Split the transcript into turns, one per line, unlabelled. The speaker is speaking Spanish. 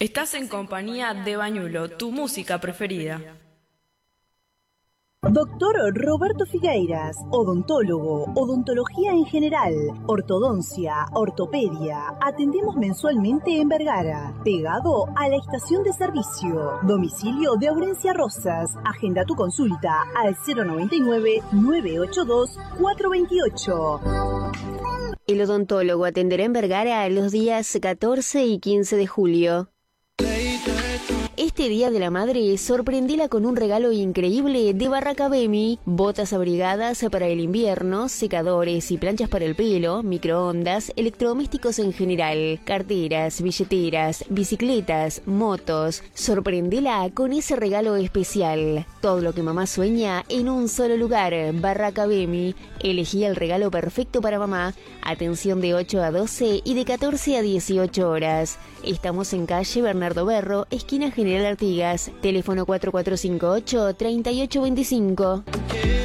Estás en compañía de Bañulo, tu música preferida.
Doctor Roberto Figueiras, odontólogo, odontología en general, ortodoncia, ortopedia. Atendemos mensualmente en Vergara, pegado a la estación de servicio. Domicilio de Aurencia Rosas. Agenda tu consulta al 099-982-428.
El odontólogo atenderá en Vergara los días 14 y 15 de julio. Este Día de la Madre, sorprendela con un regalo increíble de Barraca Bemi: botas abrigadas para el invierno, secadores y planchas para el pelo, microondas, electrodomésticos en general, carteras, billeteras, bicicletas, motos. Sorprendela con ese regalo especial. Todo lo que mamá sueña en un solo lugar. Barraca Bemi. Elegí el regalo perfecto para mamá. Atención de 8 a 12 y de 14 a 18 horas. Estamos en calle Bernardo Berro, esquina General Artigas. Teléfono 4458-3825.